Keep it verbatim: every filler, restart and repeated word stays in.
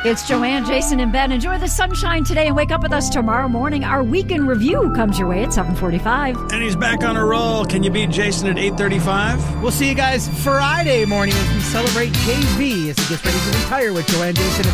It's Joanne, Jason, and Ben. Enjoy the sunshine today and wake up with us tomorrow morning. Our weekend review comes your way at seven forty-five. And he's back on a roll. Can you beat Jason at eight thirty-five? We'll see you guys Friday morning as we celebrate J V as he gets ready to retire with Joanne, Jason, and